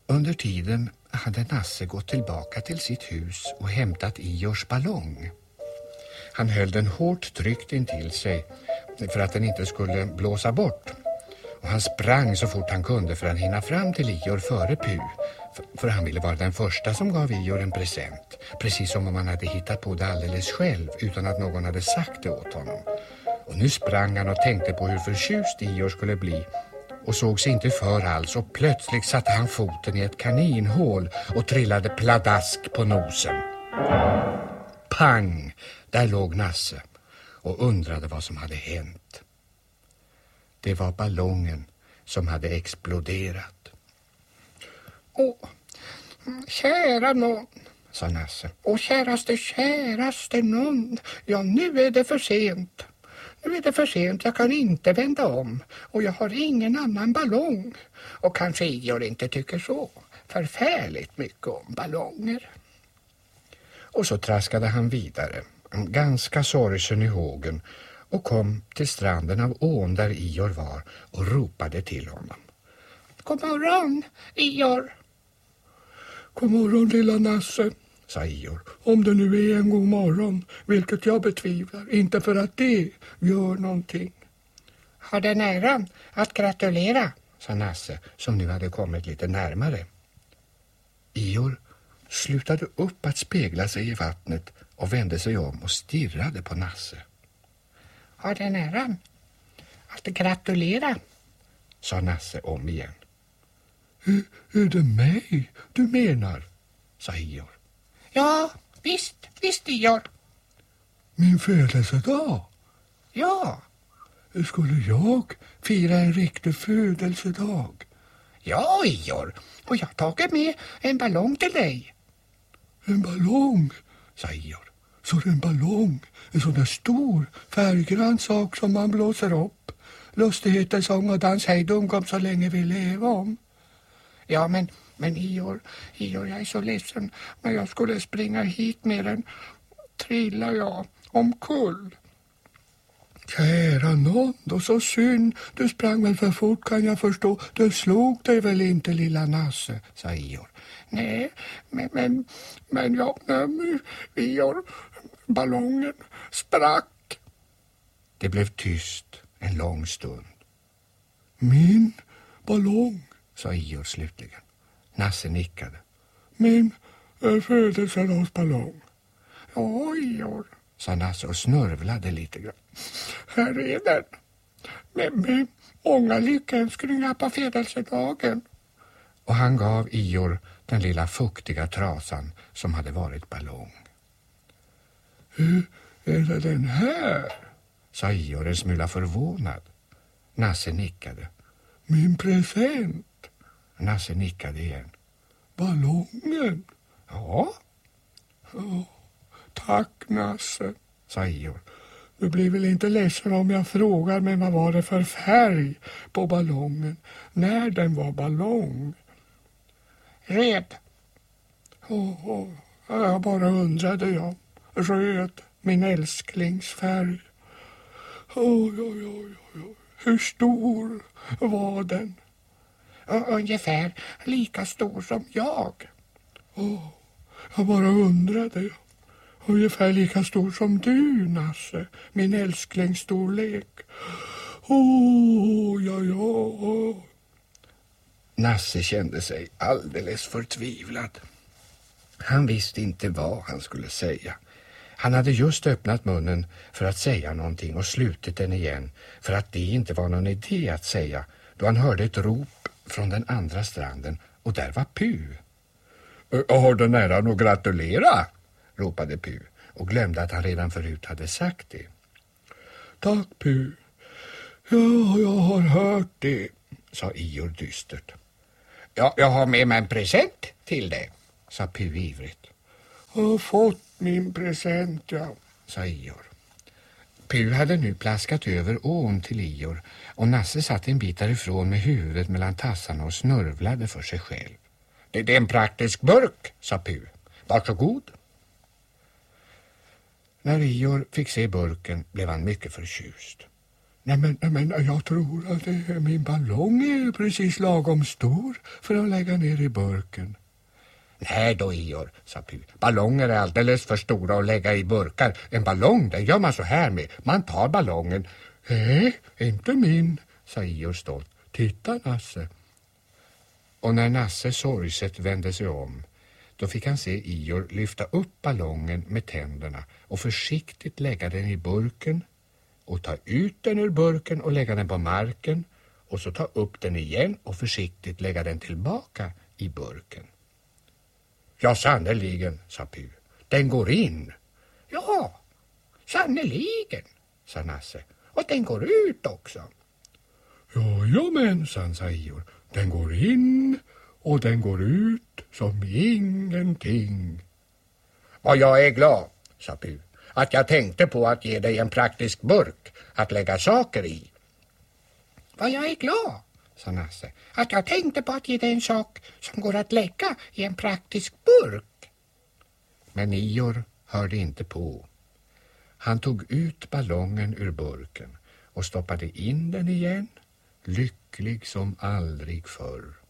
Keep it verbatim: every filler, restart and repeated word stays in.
Under tiden hade Nasse gått tillbaka till sitt hus och hämtat Iors ballong. Han höll den hårt tryckt in till sig för att den inte skulle blåsa bort. Och han sprang så fort han kunde för att hinna fram till Ior före Pu. För han ville vara den första som gav Ior en present. Precis som om han hade hittat på det alldeles själv utan att någon hade sagt det åt honom. Och nu sprang han och tänkte på hur förtjust Ior skulle bli. Och såg sig inte för alls, och plötsligt satte han foten i ett kaninhål och trillade pladask på nosen. Pang! Där låg Nasse och undrade vad som hade hänt. Det var ballongen som hade exploderat. Åh, kära någon, sa Nasse. Åh, käraste, käraste någon. Ja, nu är det för sent. Nu är det för sent, jag kan inte vända om. Och jag har ingen annan ballong. Och kanske Ior inte tycker så förfärligt mycket om ballonger. Och så traskade han vidare, ganska sorgsen i hågen, och kom till stranden av ån där Ior var och ropade till honom. God morgon, Ior. God morgon, lilla Nasse, sa Ior. Om det nu är en god morgon, vilket jag betvivlar, inte för att det gör någonting. Har den äran att gratulera, sa Nasse, som nu hade kommit lite närmare. Ior slutade upp att spegla sig i vattnet och vände sig om och stirrade på Nasse. Har den äran att gratulera, sa Nasse om igen. Är, är det mig du menar, sa Ior. Ja, visst, visst Ior. Min födelsedag? Ja. Skulle jag fira en riktig födelsedag? Ja, Ior. Och jag har tagit med en ballong till dig. En ballong, sa Ior. Så det är en ballong, en sån där stor färggrann sak som man blåser upp. Lustigheter, sång och dans, hej dumkom så länge vi lever om. Ja, men, men Ior, Ior, jag är så ledsen. När jag skulle springa hit med den trillar jag omkull. Kära nån, då så synd. Du sprang väl för fort, kan jag förstå. Du slog dig väl inte, lilla Nasse, sa Ior. Nej, men, men, men jag, nej, Ior, ballongen sprack. Det blev tyst en lång stund. Min ballong, sa Ior slutligen. Nasse nickade. Min äh, födelsedagsballong. Ja, Ior, sa Nasse och snörvlade lite grann. Här är den. Med, med många lyckönskningar på födelsedagen. Och han gav Ior den lilla fuktiga trasan som hade varit ballong. Hur är det den här? Sa Ior en smula förvånad. Nasse nickade. Min present. Nasse nickade igen. Ballongen? Ja. Oh, tack, Nasse, sa Ior. Du blir väl inte ledsen om jag frågar, men vad var det för färg på ballongen när den var ballong? Röd. Oh, oh, jag bara undrade, jag. Röd, min älsklingsfärg. Oj, oj, oj, oj. Hur stor var den? Ungefär lika stor som jag. Oh, jag bara undrade. Ungefär lika stor som du, Nasse. Min älsklingsstorlek. Oh, ja, ja. Nasse kände sig alldeles förtvivlad. Han visste inte vad han skulle säga. Han hade just öppnat munnen för att säga någonting och slutit den igen, för att det inte var någon idé att säga, då han hörde ett rop från den andra stranden, och där var Pu. Har den äran att gratulera? Ropade Pu och glömde att han redan förut hade sagt det. Tack, Pu. Ja, jag har hört det, sa Ior dystert. Ja, jag har med mig en present till dig, sa Pu ivrigt. Jag har fått min present, ja, sa Ior. Pu hade nu plaskat över ån till Ior, och Nasse satt en bit därifrån med huvudet mellan tassarna och snörvlade för sig själv. Det är en praktisk burk, sa Pu. Varsågod. När Ior fick se burken blev han mycket förtjust. Nej men, nej men jag tror att det, min ballong är precis lagom stor för att lägga ner i burken. Nej då, Ior, sa Py. Ballonger är alldeles för stora att lägga i burkar. En ballong, den gör man så här med. Man tar ballongen. Nej, inte min, sa Ior stolt. Titta, Nasse. Och när Nasse sorgset vände sig om, då fick han se Ior lyfta upp ballongen med tänderna och försiktigt lägga den i burken och ta ut den ur burken och lägga den på marken och så ta upp den igen och försiktigt lägga den tillbaka i burken. Ja, sannoliken, sa Py. Den går in. Ja, sannoliken, sa Nasse. Och den går ut också. Ja, ja men, sa Ior. Den går in och den går ut som ingenting. Vad jag är glad, sa Py, att jag tänkte på att ge dig en praktisk burk att lägga saker i. Vad jag är glad, sa Nasse, att jag tänkte på att ge dig en sak som går att lägga i en praktisk burk. Men Ior hörde inte på. Han tog ut ballongen ur burken och stoppade in den igen, lycklig som aldrig förr.